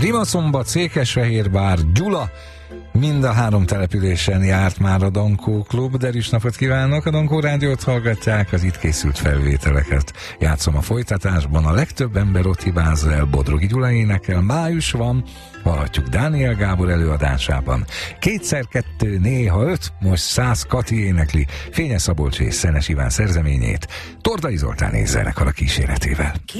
Rimaszombat, Székesfehérvár, Gyula, mind a 3 településen járt már a Dankó Klub. Derűs napot kívánok! A Dankó Rádiót hallgatják, az itt készült felvételeket játszom a folytatásban. A legtöbb ember ott hibázza el, Bodrogi Gyula énekel, május van, hallhatjuk Dániel Gábor előadásában. 2x2, néha 5, most 100 Kati énekli, Fényes Szabolcs és Szenes Iván szerzeményét, Tordai Zoltán zenekar a kíséretével.